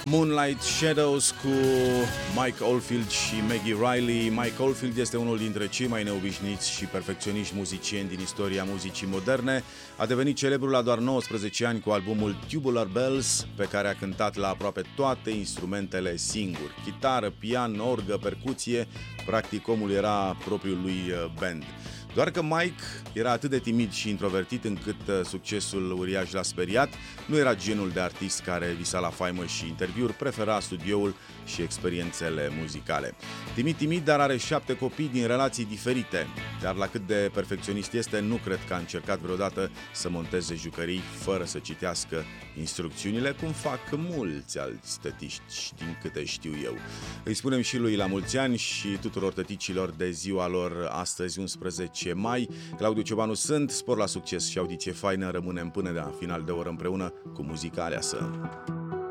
Moonlight Shadows cu Mike Oldfield și Maggie Riley. Mike Oldfield este unul dintre cei mai neobișnuiți și perfecționiști muzicieni din istoria muzicii moderne. A devenit celebru la doar 19 ani cu albumul Tubular Bells, pe care a cântat la aproape toate instrumentele singur. Chitară, pian, orgă, percuție, practic omul era propriul lui band. Doar că Mike era atât de timid și introvertit încât succesul uriaș l-a speriat. Nu era genul de artist care visa la faimă și interviuri, prefera studioul și experiențele muzicale. Timid, dar are 7 copii din relații diferite. Dar la cât de perfecționist este, nu cred că a încercat vreodată să monteze jucării fără să citească instrucțiunile, cum fac mulți alți tătiști, din câte știu eu. Îi spunem și lui la mulți ani și tuturor tăticilor de ziua lor astăzi, 11 mai. Claudiu Ciobanu sunt, spor la succes și audiție faină, rămânem până la final de oră împreună cu muzica aleasă.